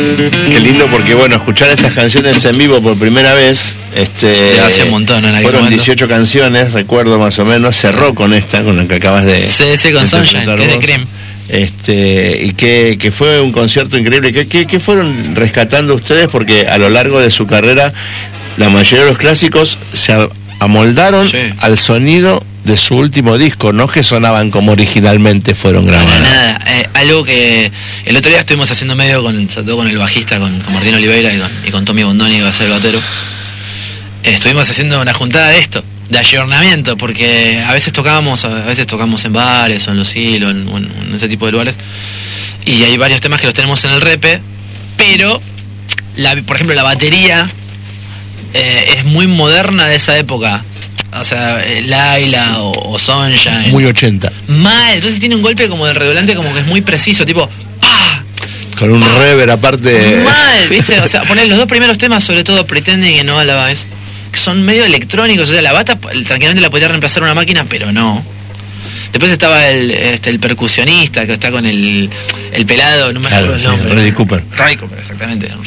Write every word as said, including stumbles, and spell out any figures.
Qué lindo, porque bueno, escuchar estas canciones en vivo por primera vez, este, hace un montón, en fueron dieciocho canciones, recuerdo más o menos, cerró sí. con esta, con la que acabas de... Sí, sí, con Sunshine, que es de Cream. Este, y que, que fue un concierto increíble. ¿Qué, qué, qué fueron rescatando ustedes? Porque a lo largo de su carrera, la mayoría de los clásicos se amoldaron sí. al sonido de su último disco, no que sonaban como originalmente fueron grabados. Nada, nada. Eh, algo que el otro día estuvimos haciendo medio con, sobre todo con el bajista, con, con Martín Oliveira y con, y con Tommy Bondoni, que va a ser el batero. Eh, estuvimos haciendo una juntada de esto, de ayornamiento, porque a veces tocábamos, a veces tocamos en bares o en los hilos, en, en, en ese tipo de lugares, y hay varios temas que los tenemos en el repe, pero la, por ejemplo la batería eh, es muy moderna de esa época. O sea, Laila o, o Sunshine. Muy ochenta. Mal, entonces tiene un golpe como de redolante, como que es muy preciso, tipo ¡pah! Con un reverb aparte. Mal, ¿viste? O sea, poner los dos primeros temas, sobre todo Pretending y No Alabas, que son medio electrónicos. O sea, la bata tranquilamente la podría reemplazar una máquina, pero no. Después estaba el, este, el percusionista que está con el, el pelado, no me acuerdo claro, el nombre. Sí, Ray Cooper. Ray Cooper, exactamente.